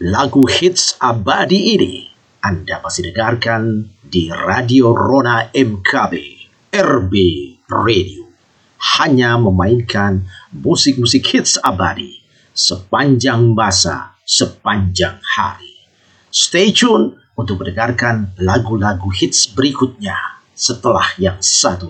Lagu hits abadi ini Anda pasti dengarkan di Radio Rona MKB RB Radio. Hanya memainkan musik-musik hits abadi sepanjang masa, sepanjang hari. Stay tune untuk mendengarkan lagu-lagu hits berikutnya setelah yang satu